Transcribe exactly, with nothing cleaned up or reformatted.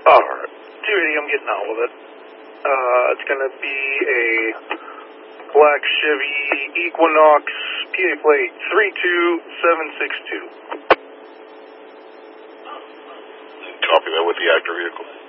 Alright, two eighty, I'm getting on with it. Uh, it's gonna be a black Chevy Equinox, P A plate three two seven six two. Copy that with the actor vehicle.